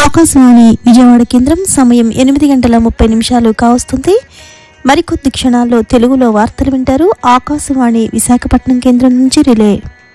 ఆకాశవాణి విజయవాడ కేంద్రం సమయం 8:30 కావస్తుంది. మరికొద్ది క్షణాల్లో తెలుగులో వార్తలు వింటారు. ఆకాశవాణి విశాఖపట్నం కేంద్రం నుంచి రిలే.